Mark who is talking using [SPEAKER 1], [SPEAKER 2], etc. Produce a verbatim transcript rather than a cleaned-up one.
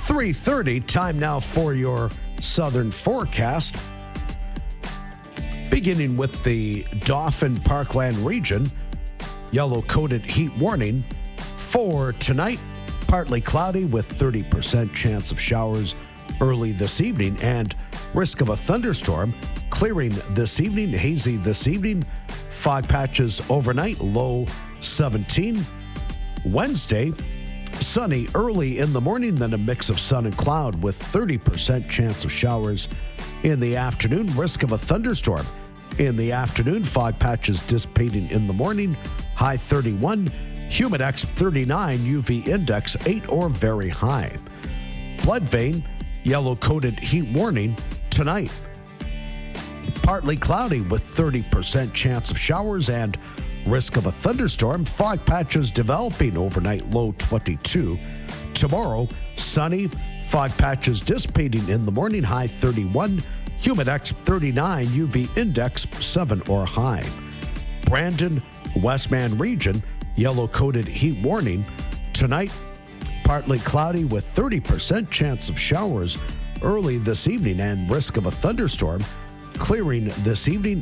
[SPEAKER 1] three thirty, time now for your southern forecast. Beginning with the Dauphin Parkland region, yellow-coated heat warning for tonight. Partly cloudy with thirty percent chance of showers early this evening and risk of a thunderstorm. Clearing this evening, hazy this evening, fog patches overnight, low seventeen. Wednesday, sunny early in the morning, then a mix of sun and cloud with thirty percent chance of showers in the afternoon, risk of a thunderstorm. In the afternoon, fog patches dissipating in the morning, high thirty-one, humidex thirty-nine, U V index eight or very high. Blood vein, yellow-coated heat warning tonight. Partly cloudy with thirty percent chance of showers and risk of a thunderstorm. Fog patches developing overnight, low twenty-two. Tomorrow, sunny, fog patches dissipating in the morning, high thirty-one. Humidex thirty-nine, U V index seven or high. Brandon, Westman region, yellow-coated heat warning tonight. Partly cloudy with thirty percent chance of showers early this evening and risk of a thunderstorm. Clearing this evening,